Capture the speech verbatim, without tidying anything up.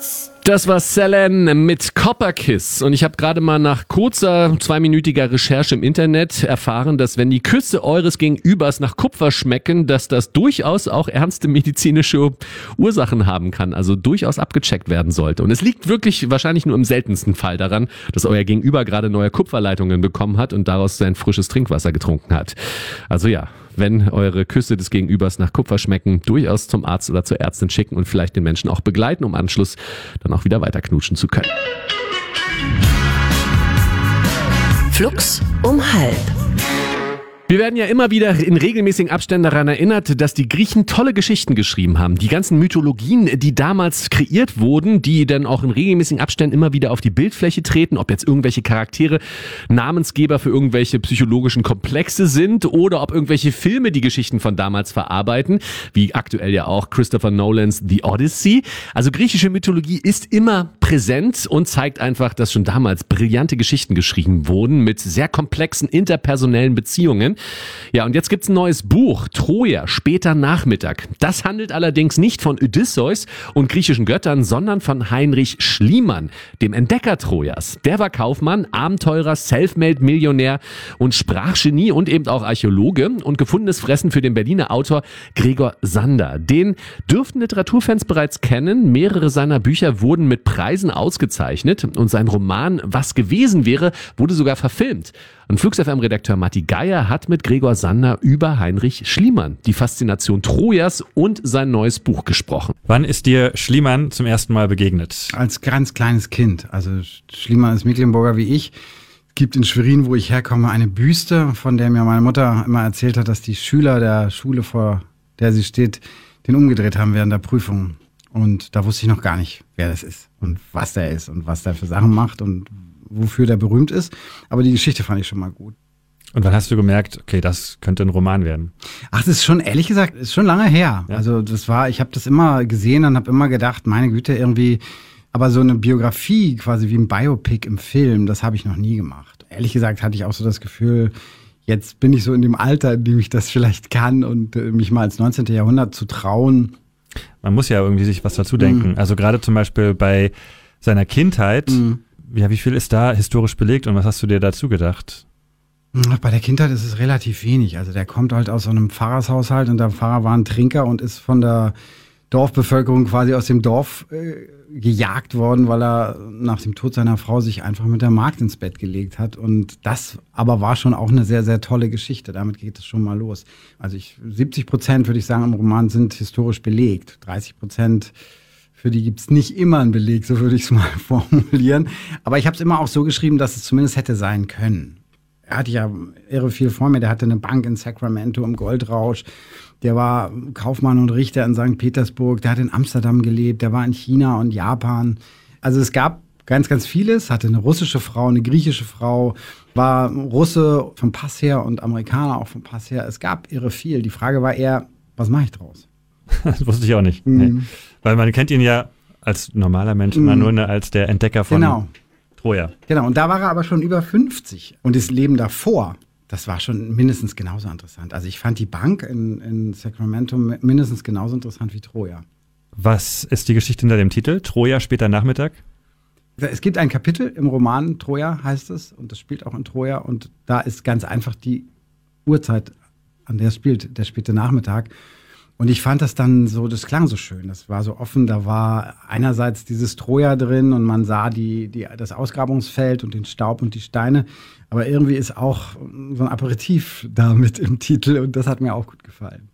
Das war Selene mit Copper Kiss und ich habe gerade mal nach kurzer, zweiminütiger Recherche im Internet erfahren, dass wenn die Küsse eures Gegenübers nach Kupfer schmecken, dass das durchaus auch ernste medizinische Ursachen haben kann, also durchaus abgecheckt werden sollte. Und es liegt wirklich wahrscheinlich nur im seltensten Fall daran, dass euer Gegenüber gerade neue Kupferleitungen bekommen hat und daraus sein frisches Trinkwasser getrunken hat. Also ja, wenn eure Küsse des Gegenübers nach Kupfer schmecken, durchaus zum Arzt oder zur Ärztin schicken und vielleicht den Menschen auch begleiten, um Anschluss dann auch wieder weiter knutschen zu können. Flux um halb. Wir werden ja immer wieder in regelmäßigen Abständen daran erinnert, dass die Griechen tolle Geschichten geschrieben haben. Die ganzen Mythologien, die damals kreiert wurden, die dann auch in regelmäßigen Abständen immer wieder auf die Bildfläche treten, ob jetzt irgendwelche Charaktere Namensgeber für irgendwelche psychologischen Komplexe sind oder ob irgendwelche Filme die Geschichten von damals verarbeiten, wie aktuell ja auch Christopher Nolans The Odyssey. Also griechische Mythologie ist immer präsent und zeigt einfach, dass schon damals brillante Geschichten geschrieben wurden mit sehr komplexen interpersonellen Beziehungen. Ja, und jetzt gibt's ein neues Buch, Troja, später Nachmittag. Das handelt allerdings nicht von Odysseus und griechischen Göttern, sondern von Heinrich Schliemann, dem Entdecker Trojas. Der war Kaufmann, Abenteurer, Selfmade-Millionär und Sprachgenie und eben auch Archäologe und gefundenes Fressen für den Berliner Autor Gregor Sander. Den dürften Literaturfans bereits kennen. Mehrere seiner Bücher wurden mit Preisen ausgezeichnet und sein Roman Was gewesen wäre, wurde sogar verfilmt. Und Flux F M-Redakteur Matti Geier hat mit Gregor Sander über Heinrich Schliemann, die Faszination Trojas und sein neues Buch gesprochen. Wann ist dir Schliemann zum ersten Mal begegnet? Als ganz kleines Kind. Also Schliemann ist Mecklenburger wie ich. Es gibt in Schwerin, wo ich herkomme, eine Büste, von der mir meine Mutter immer erzählt hat, dass die Schüler der Schule, vor der sie steht, den umgedreht haben während der Prüfung. Und da wusste ich noch gar nicht, wer das ist und was der ist und was der für Sachen macht und wofür der berühmt ist. Aber die Geschichte fand ich schon mal gut. Und wann hast du gemerkt, okay, das könnte ein Roman werden? Ach, das ist schon, ehrlich gesagt, ist schon lange her. Ja. Also das war, ich habe das immer gesehen und habe immer gedacht, meine Güte, irgendwie, aber so eine Biografie, quasi wie ein Biopic im Film, das habe ich noch nie gemacht. Ehrlich gesagt hatte ich auch so das Gefühl, jetzt bin ich so in dem Alter, in dem ich das vielleicht kann und äh, mich mal ins neunzehnten Jahrhundert zu trauen. Man muss ja irgendwie sich was dazu denken. Mhm. Also gerade zum Beispiel bei seiner Kindheit, mhm. ja, wie viel ist da historisch belegt und was hast du dir dazu gedacht? Bei der Kindheit ist es relativ wenig. Also der kommt halt aus so einem Pfarrershaushalt und der Pfarrer war ein Trinker und ist von der Dorfbevölkerung quasi aus dem Dorf äh, gejagt worden, weil er nach dem Tod seiner Frau sich einfach mit der Magd ins Bett gelegt hat. Und das aber war schon auch eine sehr, sehr tolle Geschichte. Damit geht es schon mal los. Also ich, siebzig Prozent würde ich sagen im Roman sind historisch belegt. dreißig Prozent für die gibt's nicht immer einen Beleg, so würde ich es mal formulieren. Aber ich habe es immer auch so geschrieben, dass es zumindest hätte sein können. Er hatte ja irre viel vor mir. Der hatte eine Bank in Sacramento im Goldrausch. Der war Kaufmann und Richter in Sankt Petersburg. Der hat in Amsterdam gelebt. Der war in China und Japan. Also es gab ganz, ganz vieles. Hatte eine russische Frau, eine griechische Frau. War Russe vom Pass her und Amerikaner auch vom Pass her. Es gab irre viel. Die Frage war eher, was mache ich draus? Das wusste ich auch nicht. Mhm. Nee. Weil man kennt ihn ja als normaler Mensch immer mhm. nur als der Entdecker von genau. Troja. Genau, und da war er aber schon über fünfzig. Und das Leben davor, das war schon mindestens genauso interessant. Also ich fand die Bank in, in Sacramento mindestens genauso interessant wie Troja. Was ist die Geschichte hinter dem Titel? Troja, später Nachmittag? Es gibt ein Kapitel im Roman, Troja heißt es, und das spielt auch in Troja. Und da ist ganz einfach die Uhrzeit, an der es spielt, der späte Nachmittag. Und ich fand das dann so, das klang so schön, das war so offen, da war einerseits dieses Troja drin und man sah die, die, das Ausgrabungsfeld und den Staub und die Steine, aber irgendwie ist auch so ein Aperitif da mit im Titel und das hat mir auch gut gefallen.